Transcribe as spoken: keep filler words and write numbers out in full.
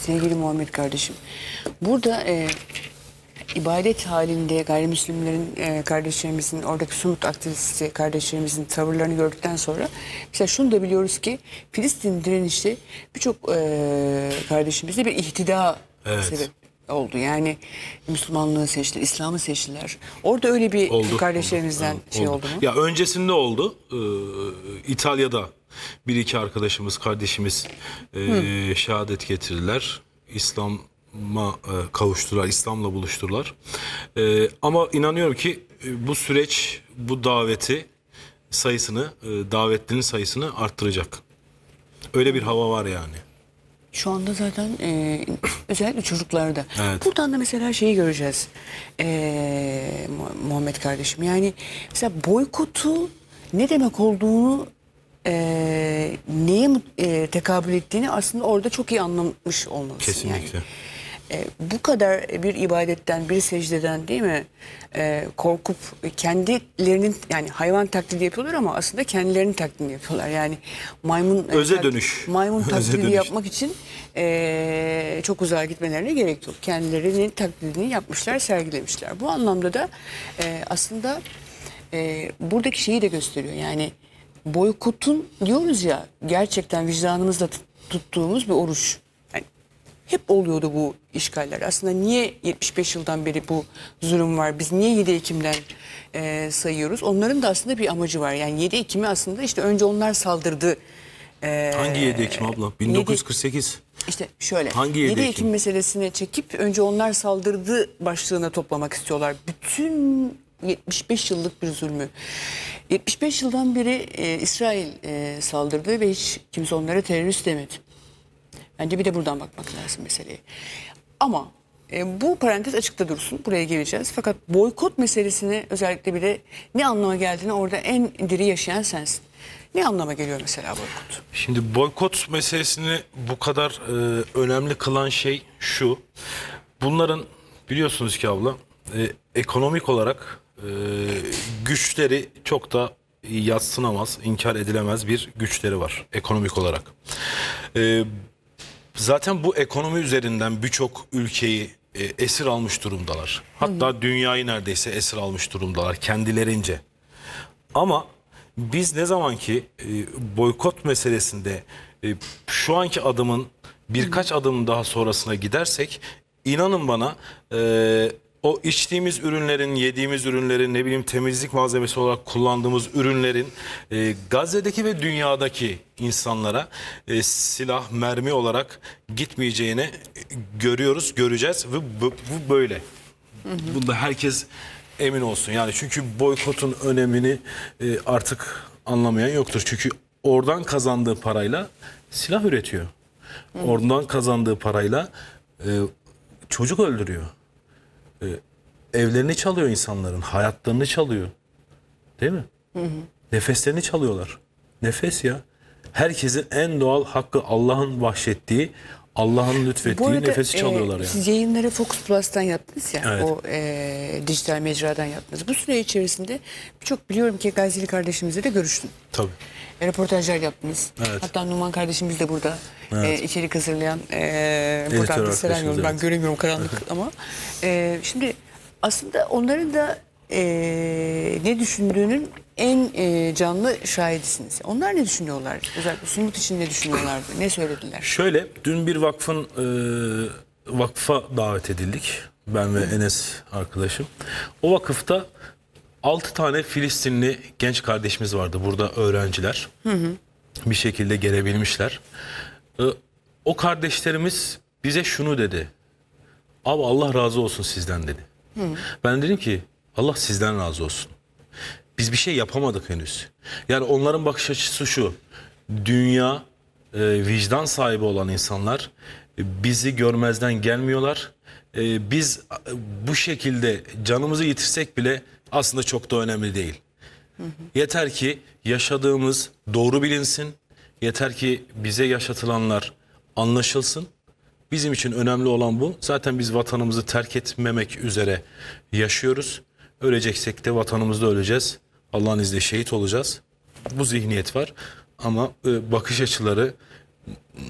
Sevgili Muhammed kardeşim, burada e, ibadet halinde gayrimüslimlerin e, kardeşlerimizin, oradaki Sumut aktivisti kardeşlerimizin tavırlarını gördükten sonra mesela şunu da biliyoruz ki Filistin direnişi birçok e, kardeşimizde bir ihtida Evet. sebep oldu. Yani Müslümanlığı seçtiler, İslam'ı seçtiler. Orada öyle bir Oldu, kardeşlerimizden oldu, şey oldu. oldu mu? Ya öncesinde oldu. Ee, İtalya'da bir iki arkadaşımız, kardeşimiz e, şehadet getirdiler. İslam'a e, kavuştular, İslam'la buluştular. E, ama inanıyorum ki e, bu süreç, bu daveti sayısını, e, davetlinin sayısını arttıracak. Öyle bir hava var yani. Şu anda zaten e, özellikle çocuklarda. Evet. Buradan da mesela şeyi göreceğiz. E, Mu- Muhammed kardeşim. Yani mesela boykotu ne demek olduğunu, e, neye mu- e, tekabül ettiğini aslında orada çok iyi anlamış olmalısın. Kesinlikle. Yani. E, bu kadar bir ibadetten, bir secdeden değil mi e, korkup kendilerinin, yani hayvan taklidi yapıyorlar ama aslında kendilerinin taklidini yapıyorlar. Yani maymun e, Öze tak- dönüş. maymun Öze taklidi dönüş. yapmak için e, çok uzağa gitmelerine gerek yok. Kendilerinin taklidini yapmışlar, sergilemişler. Bu anlamda da e, aslında e, buradaki şeyi de gösteriyor. Yani boykotun diyoruz ya, gerçekten vicdanımızla tut- tuttuğumuz bir oruç. Yani hep oluyordu bu işgaller. Aslında niye yetmiş beş yıldan beri bu zulüm var? Biz niye yedi Ekim'den e, sayıyoruz? Onların da aslında bir amacı var. Yani yedi Ekim'i aslında işte önce onlar saldırdı. E, Hangi yedi Ekim abla? bin dokuz yüz kırk sekiz. işte şöyle, Hangi yedi yedi Ekim Ekim meselesine çekip önce onlar saldırdı başlığına toplamak istiyorlar. Bütün yetmiş beş yıllık bir zulmü. yetmiş beş yıldan beri e, İsrail e, saldırdı ve hiç kimse onlara terörist demedi. Bence bir de buradan bakmak lazım meseleye. Ama e, bu parantez açıkta dursun. Buraya geleceğiz. Fakat boykot meselesini özellikle bir de ne anlama geldiğini orada en diri yaşayan sensin. Ne anlama geliyor mesela boykot? Şimdi boykot meselesini bu kadar e, önemli kılan şey şu. Bunların biliyorsunuz ki abla e, ekonomik olarak e, güçleri çok da yadsınamaz, inkar edilemez bir güçleri var ekonomik olarak. E, zaten bu ekonomi üzerinden birçok ülkeyi e, esir almış durumdalar. Hatta dünyayı neredeyse esir almış durumdalar kendilerince. Ama biz ne zaman ki e, boykot meselesinde e, şu anki adımın birkaç adım daha sonrasına gidersek, inanın bana e, o içtiğimiz ürünlerin, yediğimiz ürünlerin, ne bileyim temizlik malzemesi olarak kullandığımız ürünlerin e, Gazze'deki ve dünyadaki insanlara e, silah, mermi olarak gitmeyeceğini e, görüyoruz, göreceğiz ve bu, bu böyle. Bunda herkes emin olsun. Yani çünkü boykotun önemini e, artık anlamayan yoktur. Çünkü oradan kazandığı parayla silah üretiyor. Oradan kazandığı parayla e, çocuk öldürüyor. E, evlerini çalıyor insanların, hayatlarını çalıyor. Değil mi? Hı hı. Nefeslerini çalıyorlar. Nefes ya. Herkesin en doğal hakkı, Allah'ın bahşettiği, Allah'ın Bu lütfettiği arada, nefesi çalıyorlar e, yani. siz yayınları Fox Plus'tan yaptınız ya, Evet. o e, dijital mecradan yaptınız. Bu süre içerisinde birçok, biliyorum ki Gazze'li kardeşimizle de görüştün. Tabii. E, röportajlar yaptınız. Evet. Hatta Numan kardeşimiz de burada Evet. e, içerik hazırlayan. E, buradan Editör bir selam arkadaşımız, yolluyorum. Ben evet. göremiyorum karanlık ama. E, şimdi aslında onların da e, ne düşündüğünün en e, canlı şahidisiniz. Onlar ne düşünüyorlar? Özellikle Sumut için ne düşünüyorlardı? Ne söylediler? Şöyle, dün bir vakfın e, vakfa davet edildik. Ben ve Enes arkadaşım. O vakıfta altı tane Filistinli genç kardeşimiz vardı. Burada öğrenciler. Hı hı. Bir şekilde gelebilmişler. E, o kardeşlerimiz bize şunu dedi. Abi Allah razı olsun sizden dedi. Hı. Ben dedim ki Allah sizden razı olsun. Biz bir şey yapamadık henüz. Yani onların bakış açısı şu. Dünya, e, vicdan sahibi olan insanlar e, bizi görmezden gelmiyorlar. E, biz e, bu şekilde canımızı yitirsek bile aslında çok da önemli değil. Hı hı. Yeter ki yaşadığımız doğru bilinsin. Yeter ki bize yaşatılanlar anlaşılsın. Bizim için önemli olan bu. Zaten biz vatanımızı terk etmemek üzere yaşıyoruz. Öleceksek de vatanımızda öleceğiz. Allah'ın izniyle şehit olacağız. Bu zihniyet var. Ama e, bakış açıları